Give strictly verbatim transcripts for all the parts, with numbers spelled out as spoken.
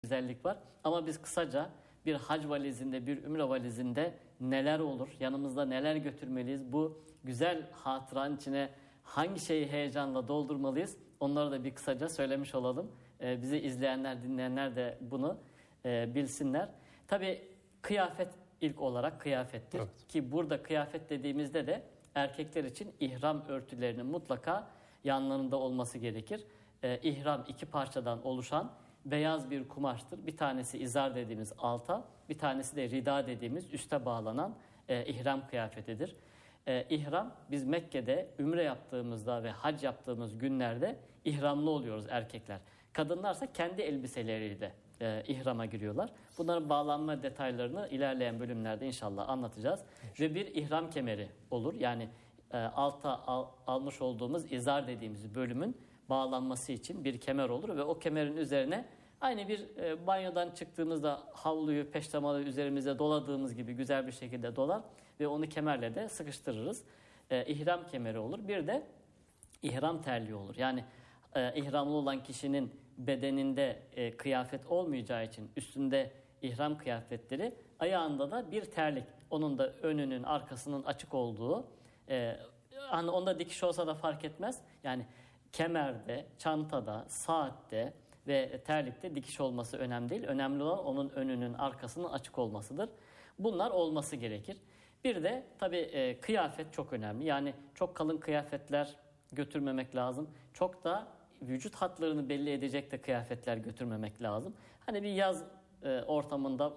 güzellik var. Ama biz kısaca bir hac valizinde, bir ümre valizinde neler olur, yanımızda neler götürmeliyiz, bu güzel hatıranın içine hangi şeyi heyecanla doldurmalıyız, onları da bir kısaca söylemiş olalım. Ee, bizi izleyenler, dinleyenler de bunu e, bilsinler. Tabii kıyafet ilk olarak kıyafettir. Evet. Ki burada kıyafet dediğimizde de erkekler için ihram örtülerinin mutlaka yanlarında olması gerekir. Ee, ihram iki parçadan oluşan beyaz bir kumaştır. Bir tanesi izar dediğimiz alta, bir tanesi de rida dediğimiz üste bağlanan e, ihram kıyafetidir. E, ihram, biz Mekke'de ümre yaptığımızda ve hac yaptığımız günlerde ihramlı oluyoruz erkekler. Kadınlarsa kendi elbiseleriyle e, ihrama giriyorlar. Bunların bağlanma detaylarını ilerleyen bölümlerde inşallah anlatacağız. Ve bir ihram kemeri olur. Yani e, alta al, almış olduğumuz izar dediğimiz bölümün bağlanması için bir kemer olur ve o kemerin üzerine aynı bir e, banyodan çıktığımızda havluyu, peştemalı üzerimize doladığımız gibi güzel bir şekilde dolar ve onu kemerle de sıkıştırırız. E, ihram kemeri olur. Bir de ihram terliği olur. Yani e, ihramlı olan kişinin bedeninde e, kıyafet olmayacağı için üstünde ihram kıyafetleri, ayağında da bir terlik. Onun da önünün, arkasının açık olduğu, e, hani onda dikiş olsa da fark etmez. Yani kemerde, çantada, saatte ve terlikte dikiş olması önemli değil. Önemli olan onun önünün, arkasının açık olmasıdır. Bunlar olması gerekir. Bir de tabii e, kıyafet çok önemli. Yani çok kalın kıyafetler götürmemek lazım. Çok da vücut hatlarını belli edecek de kıyafetler götürmemek lazım. Hani bir yaz e, ortamında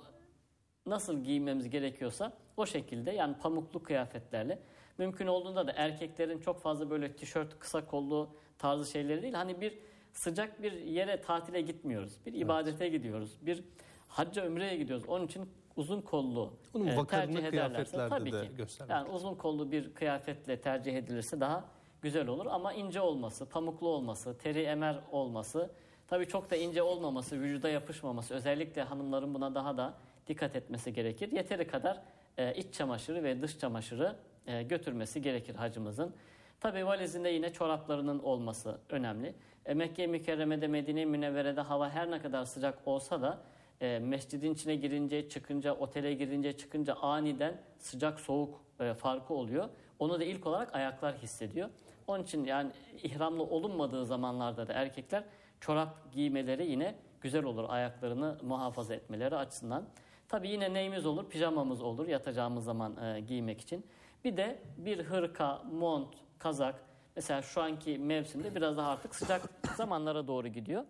nasıl giyinmemiz gerekiyorsa o şekilde, yani pamuklu kıyafetlerle. Mümkün olduğunda da erkeklerin çok fazla böyle tişört, kısa kollu tarzı şeyleri değil. Hani bir sıcak bir yere tatile gitmiyoruz. Bir ibadete evet. gidiyoruz. Bir hacca, ümreye gidiyoruz. Onun için uzun kollu e, tercih ederlerse tabii ki. Yani uzun kollu bir kıyafetle tercih edilirse daha güzel olur. Ama ince olması, pamuklu olması, teri emer olması, tabii çok da ince olmaması, vücuda yapışmaması, özellikle hanımların buna daha da dikkat etmesi gerekir. Yeteri kadar e, iç çamaşırı ve dış çamaşırı e, götürmesi gerekir hacımızın. Tabii valizinde yine çoraplarının olması önemli. E, Mekke-i Mükerreme'de, Medine-i Münevvere'de hava her ne kadar sıcak olsa da e, mescidin içine girince, çıkınca, otele girince, çıkınca aniden sıcak soğuk e, farkı oluyor. Onu da ilk olarak ayaklar hissediyor. Onun için yani ihramlı olunmadığı zamanlarda da erkekler çorap giymeleri yine güzel olur, ayaklarını muhafaza etmeleri açısından. Tabii yine neyimiz olur? Pijamamız olur yatacağımız zaman e, giymek için. Bir de bir hırka, mont, kazak. Mesela şu anki mevsimde biraz daha artık sıcak zamanlara doğru gidiyor.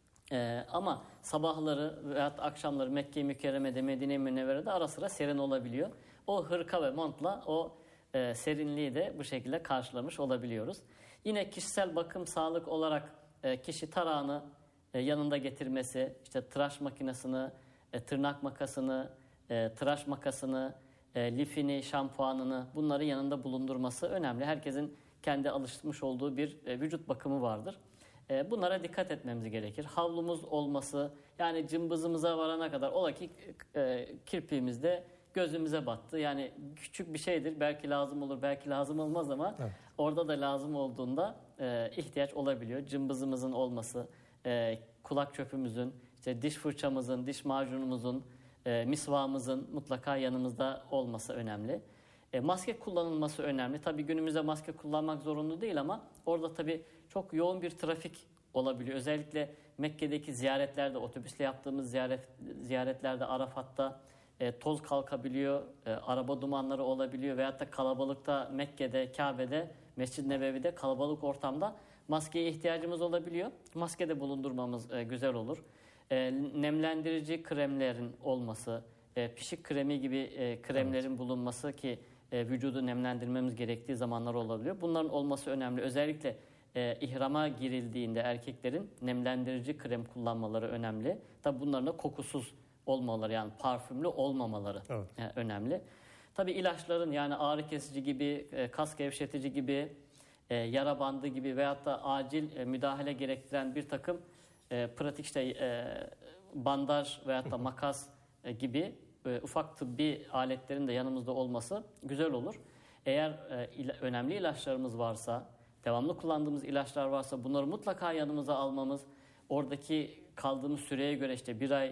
Ee, ama sabahları veyahut akşamları Mekke-i Mükerreme'de, Medine-i Münevvere'de ara sıra serin olabiliyor. O hırka ve montla o e, serinliği de bu şekilde karşılamış olabiliyoruz. Yine kişisel bakım, sağlık olarak e, kişi tarağını e, yanında getirmesi, işte tıraş makinesini, e, tırnak makasını, e, tıraş makasını, E, lifini, şampuanını, bunları yanında bulundurması önemli. Herkesin kendi alışmış olduğu bir e, vücut bakımı vardır. E, bunlara dikkat etmemiz gerekir. Havlumuz olması, yani cımbızımıza varana kadar, ola ki e, kirpiğimizde gözümüze battı. Yani küçük bir şeydir. Belki lazım olur, belki lazım olmaz ama evet. orada da lazım olduğunda e, ihtiyaç olabiliyor. Cımbızımızın olması, e, kulak çöpümüzün, işte diş fırçamızın, diş macunumuzun, E, misvağımızın mutlaka yanımızda olması önemli. E, maske kullanılması önemli. Tabii günümüzde maske kullanmak zorunlu değil ama orada tabii çok yoğun bir trafik olabiliyor. Özellikle Mekke'deki ziyaretlerde, otobüsle yaptığımız ziyaret, ziyaretlerde Arafat'ta e, toz kalkabiliyor, e, araba dumanları olabiliyor veyahut da kalabalıkta Mekke'de, Kabe'de, Mescid-i Nebevi'de kalabalık ortamda maskeye ihtiyacımız olabiliyor. Maske de bulundurmamız e, güzel olur. E, nemlendirici kremlerin olması, e, pişik kremi gibi e, kremlerin evet. bulunması ki e, vücudu nemlendirmemiz gerektiği zamanlar olabiliyor. Bunların olması önemli. Özellikle e, ihrama girildiğinde erkeklerin nemlendirici krem kullanmaları önemli. Tabi bunların da kokusuz olmaları, yani parfümlü olmamaları evet. e, önemli. Tabi ilaçların, yani ağrı kesici gibi, e, kas gevşetici gibi, e, yara bandı gibi veyahut da acil e, müdahale gerektiren bir takım E, pratik işte e, bandaj veyahut da makas e, gibi e, ufak tıbbi aletlerin de yanımızda olması güzel olur. Eğer e, ila, önemli ilaçlarımız varsa, devamlı kullandığımız ilaçlar varsa bunları mutlaka yanımıza almamız, oradaki kaldığımız süreye göre işte bir ay